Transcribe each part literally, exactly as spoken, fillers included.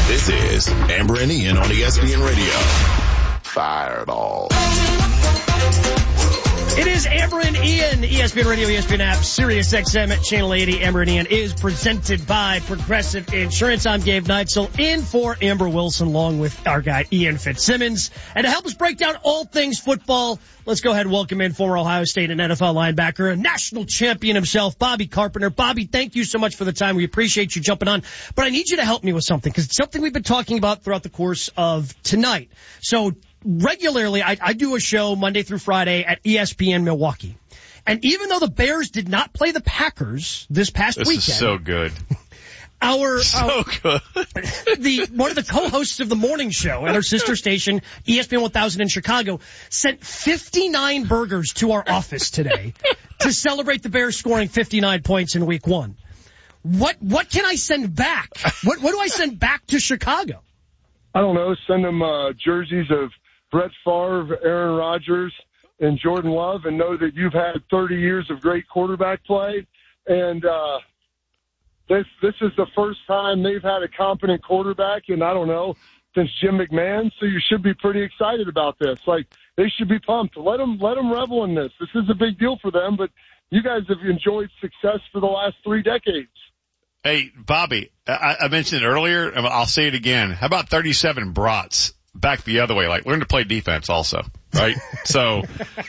This is Amber and Ian on E S P N Radio. Fireball. It is Amber and Ian, E S P N Radio, E S P N app, Sirius X M at Channel eighty. Amber and Ian is presented by Progressive Insurance. I'm Gabe Neitzel, in for Amber Wilson, along with our guy Ian Fitzsimmons. And to help us break down all things football, let's go ahead and welcome in former Ohio State and N F L linebacker, a national champion himself, Bobby Carpenter. Bobby, thank you so much for the time. We appreciate you jumping on. But I need you to help me with something, because it's something we've been talking about throughout the course of tonight. So regularly, I, I do a show Monday through Friday at E S P N Milwaukee. And even though the Bears did not play the Packers this past this weekend. This is so good. Our, so our good. the one of the co-hosts of the morning show at our sister station, E S P N one thousand in Chicago, sent fifty-nine burgers to our office today to celebrate the Bears scoring fifty-nine points in week one. What what can I send back? What what do I send back to Chicago? I don't know. Send them uh, jerseys of Brett Favre, Aaron Rodgers, and Jordan Love, and know that you've had thirty years of great quarterback play. And uh, this this is the first time they've had a competent quarterback, and I don't know, since Jim McMahon. So you should be pretty excited about this. Like, they should be pumped. Let them let them revel in this. This is a big deal for them. But you guys have enjoyed success for the last three decades. Hey, Bobby, I, I mentioned it earlier, and I'll say it again. How about thirty-seven brats back the other way? Like, learn to play defense also, right? So,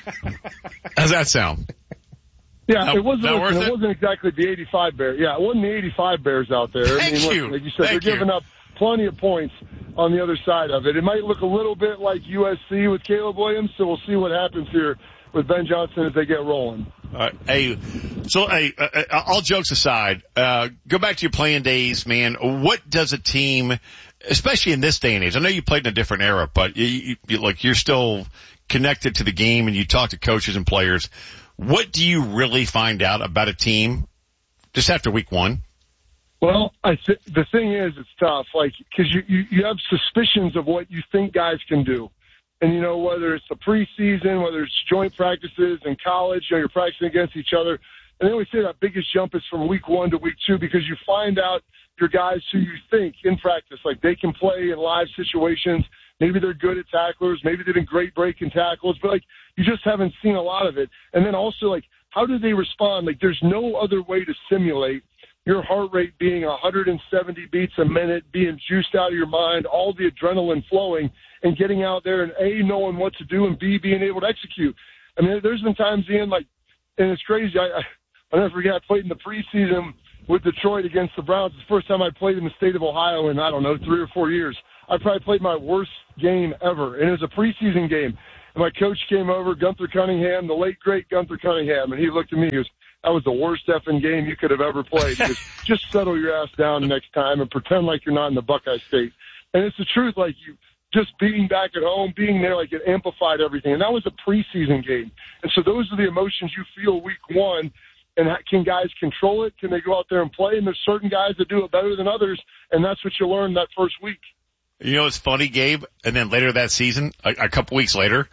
how's that sound? Yeah, Not, it wasn't. not Listen, worth it it? wasn't exactly the eighty-five Bears. Yeah, it wasn't the eighty-five Bears out there. Thank I mean, you. Listen, like you said, Thank they're you. giving up plenty of points on the other side of it. It might look a little bit like U S C with Caleb Williams, so we'll see what happens here with Ben Johnson as they get rolling. Uh, hey, so hey, uh, uh, all jokes aside, uh, go back to your playing days, man. What does a team, especially in this day and age? I know you played in a different era, but you, you, you, like you're still connected to the game, and you talk to coaches and players. What do you really find out about a team just after week one? Well, I th- the thing is, it's tough, like, because you, you you have suspicions of what you think guys can do. And, you know, whether it's the preseason, whether it's joint practices in college, you know, you're practicing against each other. And they always say that biggest jump is from week one to week two, because you find out your guys who you think in practice, like they can play in live situations. Maybe they're good at tacklers. Maybe they've been great breaking tackles. But, like, you just haven't seen a lot of it. And then also, like, how do they respond? Like, there's no other way to simulate your heart rate being one hundred seventy beats a minute, being juiced out of your mind, all the adrenaline flowing, and getting out there and, A, knowing what to do, and, B, being able to execute. I mean, there's been times, Ian, like, and it's crazy. I, I, I'll never forget, I played in the preseason with Detroit against the Browns. It's the first time I played in the state of Ohio in, I don't know, three or four years. I probably played my worst game ever, and it was a preseason game. And my coach came over, Gunther Cunningham, the late, great Gunther Cunningham, and he looked at me, he goes, that was the worst effing game you could have ever played. Just, just settle your ass down next time and pretend like you're not in the Buckeye State. And it's the truth, like, you just being back at home, being there, like, it amplified everything. And that was a preseason game. And so those are the emotions you feel week one. And can guys control it? Can they go out there and play? And there's certain guys that do it better than others, and that's what you learn that first week. You know, it's funny, Gabe. And then later that season, a, a couple weeks later,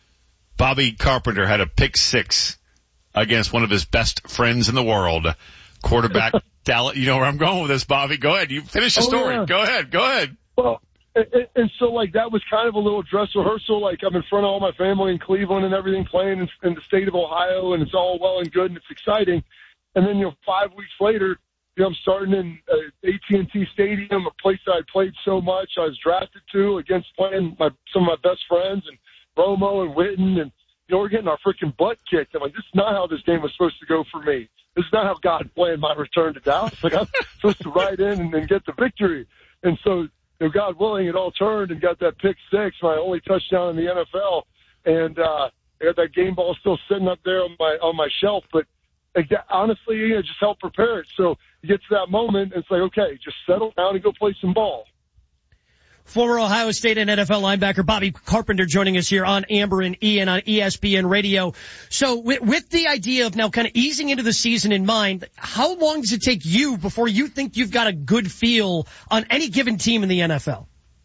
Bobby Carpenter had a pick six against one of his best friends in the world, quarterback Dallas. You know where I'm going with this, Bobby. Go ahead. You finish the oh, story. Yeah. Go ahead. Go ahead. Well, and, and so, like, that was kind of a little dress rehearsal. Like, I'm in front of all my family in Cleveland and everything, playing in, in the state of Ohio, and it's all well and good, and it's exciting. And then, you know, five weeks later, you know, I'm starting in uh, A T and T Stadium, a place that I played so much. I was drafted to against playing my, some of my best friends, and Romo and Witten, and, you know, we're getting our freaking butt kicked. I'm like, this is not how this game was supposed to go for me. This is not how God planned my return to Dallas. Like, I'm supposed to ride in and, and get the victory. And so, you know, God willing, it all turned and got that pick six, my only touchdown in the N F L. And uh, I got that game ball still sitting up there on my on my shelf. But like that, honestly, you know, just help prepare it. So you get to that moment, and it's like, okay, just settle down and go play some ball. Former Ohio State and N F L linebacker Bobby Carpenter joining us here on Amber and Ian on E S P N Radio. So with, with the idea of now kind of easing into the season in mind, how long does it take you before you think you've got a good feel on any given team in the N F L?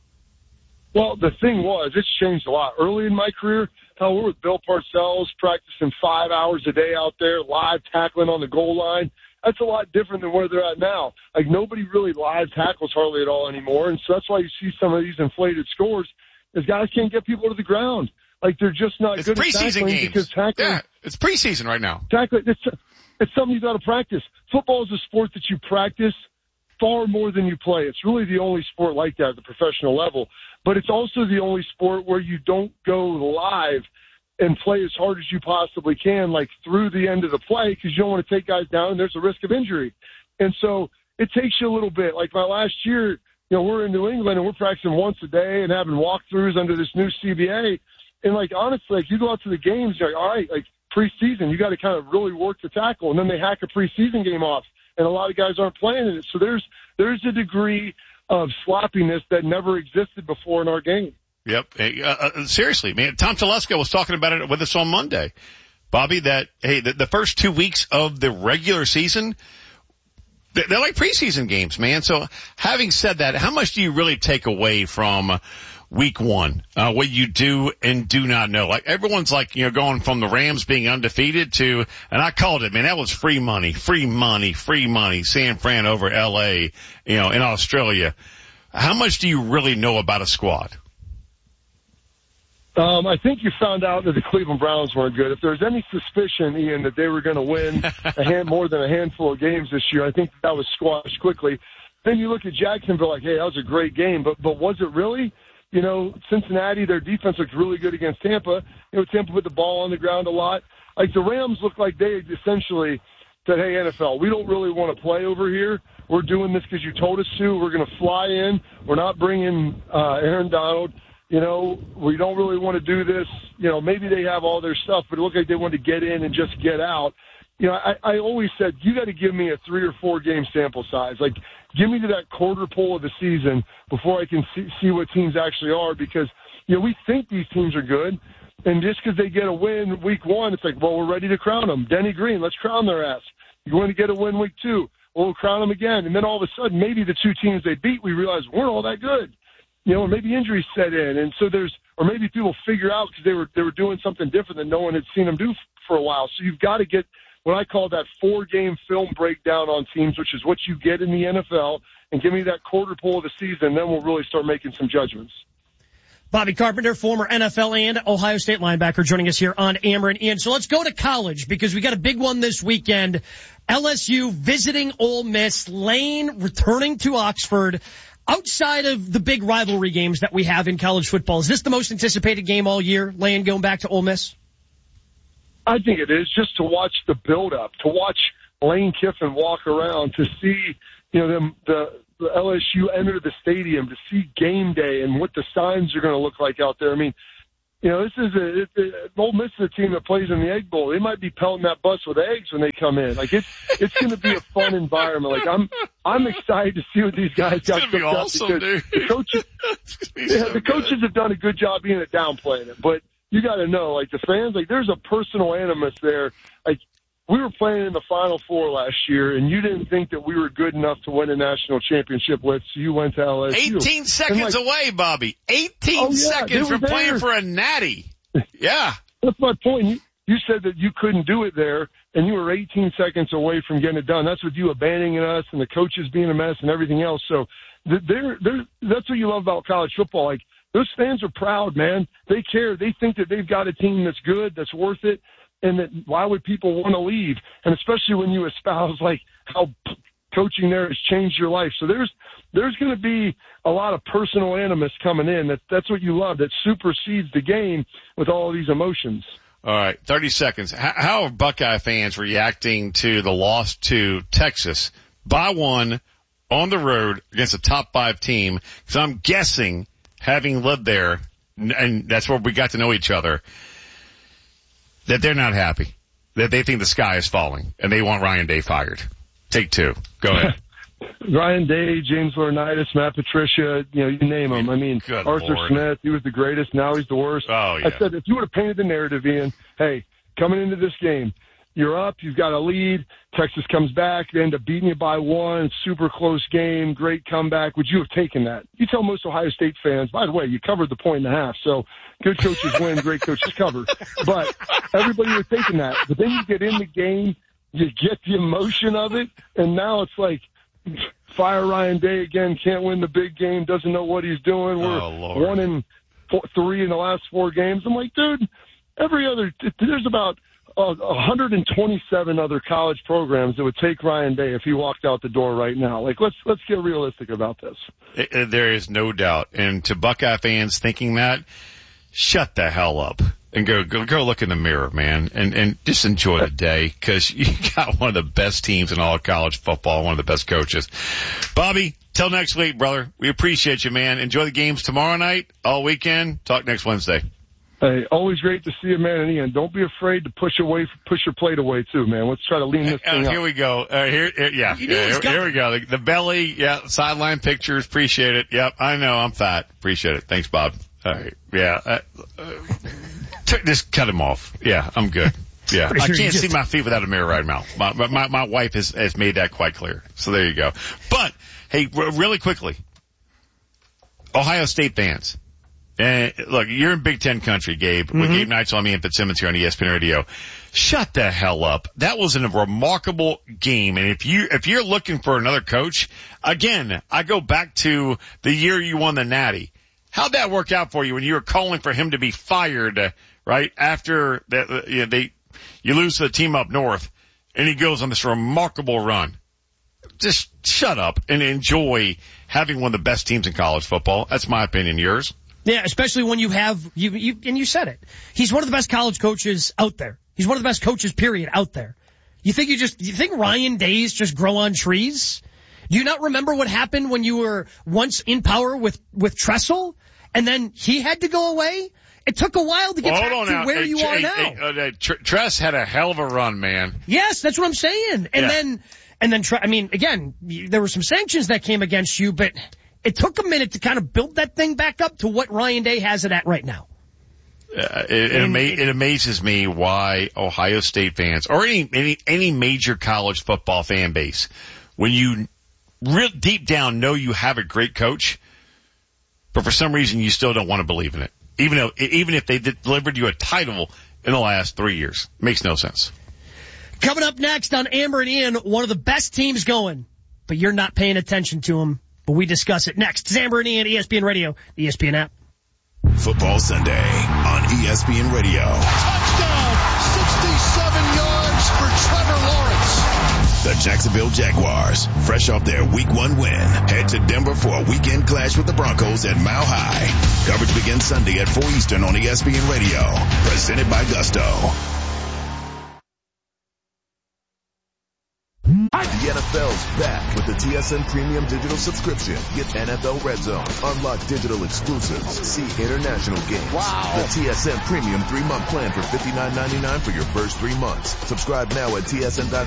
Well, the thing was, it's changed a lot. Early in my career, hell, we're with Bill Parcells, practicing five hours a day out there, live tackling on the goal line. that's a lot different than where they're at now. Like, nobody really live tackles hardly at all anymore, and so that's why you see some of these inflated scores, is guys can't get people to the ground. Like, they're just not it's good at preseason tackling games. because tackling. Yeah, it's preseason right now. Tackling, it's, it's something you got to practice. Football is a sport that you practice far more than you play. It's really the only sport like that at the professional level. But it's also the only sport where you don't go live and play as hard as you possibly can, like through the end of the play, because you don't want to take guys down and there's a risk of injury. And so it takes you a little bit. Like my last year, you know, we're in New England and we're practicing once a day and having walkthroughs under this new C B A. And, like, honestly, like, you go out to the games, you're like, all right, like, preseason, you got to kind of really work the tackle. And then they hack a preseason game off, and a lot of guys aren't playing in it. So there's there's a degree of sloppiness that never existed before in our game. Yep. Hey, uh, uh, seriously, man. Tom Telesco was talking about it with us on Monday, Bobby, that, hey, the, the first two weeks of the regular season, they're, they're like preseason games, man. So having said that, how much do you really take away from week one, uh, what you do and do not know? Like, everyone's like, you know, going from the Rams being undefeated to, and I called it, man, that was free money, free money, free money, San Fran over L A, you know, in Australia. How much do you really know about a squad? Um, I think you found out that the Cleveland Browns weren't good. If there's any suspicion, Ian, that they were going to win a hand, more than a handful of games this year, I think that was squashed quickly. Then you look at Jacksonville like, hey, that was a great game, but but was it really? You know, Cincinnati, their defense looked really good against Tampa. You know, Tampa put the ball on the ground a lot. Like, the Rams looked like they essentially said, hey, N F L, we don't really want to play over here. We're doing this because you told us to. We're going to fly in. We're not bringing uh, Aaron Donald. You know, we don't really want to do this. You know, maybe they have all their stuff, but it looked like they wanted to get in and just get out. You know, I, I always said, you got to give me a three or four game sample size. Like, give me to that quarter pole of the season before I can see, see what teams actually are, because, you know, we think these teams are good, and just because they get a win week one, it's like, well, we're ready to crown them. Denny Green, let's crown their ass. You're going to get a win week two, well, we'll crown them again. And then all of a sudden, maybe the two teams they beat, we realize weren't all that good. You know, or maybe injuries set in, and so there's, or maybe people figure out because they were they were doing something different that no one had seen them do f- for a while. So you've got to get what I call that four-game film breakdown on teams, which is what you get in the N F L, and give me that quarter pole of the season, then we'll really start making some judgments. Bobby Carpenter, former N F L and Ohio State linebacker, joining us here on Amber and Ian. So let's go to college, because we got a big one this weekend. L S U visiting Ole Miss, Lane returning to Oxford. Outside of the big rivalry games that we have in college football, is this the most anticipated game all year, Lane, going back to Ole Miss? I think it is, just to watch the build-up, to watch Lane Kiffin walk around, to see, you know, them, the, the L S U enter the stadium, to see game day and what the signs are going to look like out there. I mean, you know, this is a, it, it, Ole Miss is a team that plays in the Egg Bowl. They might be pelting that bus with eggs when they come in. Like, it's it's going to be a fun environment. Like, I'm I'm excited to see what these guys got cooked up, awesome, because dude. the coaches, yeah, so the coaches good. have done a good job being at downplaying it. But you got to know, like, the fans, like, there's a personal animus there. Like, we were playing in the Final Four last year, and you didn't think that we were good enough to win a national championship with, so you went to L S U. eighteen seconds like, away, Bobby. eighteen oh, yeah, seconds from playing there. for a natty. Yeah. That's my point. You, you said that you couldn't do it there, and you were eighteen seconds away from getting it done. That's with you abandoning us and the coaches being a mess and everything else. So they're, they're, that's what you love about college football. Like, those fans are proud, man. They care. They think that they've got a team that's good, that's worth it, and that why would people want to leave? And especially when you espouse, like, how coaching there has changed your life. So there's there's going to be a lot of personal animus coming in. That that's what you love. That supersedes the game with all of these emotions. All right, thirty seconds. How, how are Buckeye fans reacting to the loss to Texas by one on the road against a top five team? Because I'm guessing, having lived there, and that's where we got to know each other, that they're not happy. That they think the sky is falling, and they want Ryan Day fired. Take two. Go ahead. Ryan Day, James Laurinaitis, Matt Patricia, you know, you name them. I mean, Good Arthur Lord. Smith, he was the greatest. Now he's the worst. Oh, yeah. I said, if you would have painted the narrative, Ian, hey, coming into this game, you're up, you've got a lead, Texas comes back, they end up beating you by one, super close game, great comeback. Would you have taken that? You tell most Ohio State fans, by the way, you covered the point and a half, so good coaches win, great coaches cover. But everybody was taking that. But then you get in the game, you get the emotion of it, and now it's like, fire Ryan Day again, can't win the big game, doesn't know what he's doing. We're oh, one in four, three in the last four games. I'm like, dude, every other, there's about uh, one hundred twenty-seven other college programs that would take Ryan Day if he walked out the door right now. Like, let's let's get realistic about this. There is no doubt. And to Buckeye fans thinking that, shut the hell up and go go go look in the mirror, man, and and just enjoy the day, because you got one of the best teams in all of college football, one of the best coaches. Bobby, till next week, brother. We appreciate you, man. Enjoy the games tomorrow night, all weekend. Talk next Wednesday. Hey, always great to see you, man. And Ian, don't be afraid to push away, push your plate away too, man. Let's try to lean this thing uh, up. Here we go. Uh, here, here, yeah, yeah here, here we go. The, the belly, yeah, sideline pictures. Appreciate it. Yep, I know I'm fat. Appreciate it. Thanks, Bob. All right, yeah. Uh, uh, t- just cut him off. Yeah, I'm good. Yeah, I can't see my feet without a mirror right now. My my my wife has has made that quite clear. So there you go. But hey, r- really quickly, Ohio State fans. And look, you're in Big Ten country, Gabe. Mm-hmm. With Gabe Neitzel, I'm Ian Fitzsimmons here on E S P N Radio. Shut the hell up. That was a remarkable game. And if you, if you're looking for another coach, again, I go back to the year you won the Natty. How'd that work out for you when you were calling for him to be fired, right? After that, you know, they, you lose to the team up north and he goes on this remarkable run. Just shut up and enjoy having one of the best teams in college football. That's my opinion. Yours? Yeah, especially when you have, you, you, and you said it. He's one of the best college coaches out there. He's one of the best coaches, period, out there. You think you just, you think Ryan Days just grow on trees? Do you not remember what happened when you were once in power with, with Tressel and then he had to go away? It took a while to get well, back hold on to now. where hey, you hey, are now. Hey, uh, uh, Tr- Tress had a hell of a run, man. Yes, that's what I'm saying. And yeah. then, and then, I mean, again, there were some sanctions that came against you, but it took a minute to kind of build that thing back up to what Ryan Day has it at right now. Uh, it, it, ama- it amazes me why Ohio State fans, or any, any, any major college football fan base, when you real deep down know you have a great coach, but for some reason you still don't want to believe in it. Even though, even if they did, delivered you a title in the last three years. Makes no sense. Coming up next on Amber and Ian, one of the best teams going, but you're not paying attention to them. But we discuss it next. It's Amber and Ian, E S P N Radio, the E S P N app. Football Sunday on E S P N Radio. Touchdown, sixty-seven yards for Trevor Lawrence. The Jacksonville Jaguars, fresh off their week one win, head to Denver for a weekend clash with the Broncos at Mile High. Coverage begins Sunday at four Eastern on E S P N Radio. Presented by Gusto. The N F L's back with the T S N Premium Digital Subscription. Get N F L Red Zone, unlock digital exclusives, see international games. Wow. The T S N Premium three-month plan for fifty-nine ninety-nine for your first three months. Subscribe now at T S N dot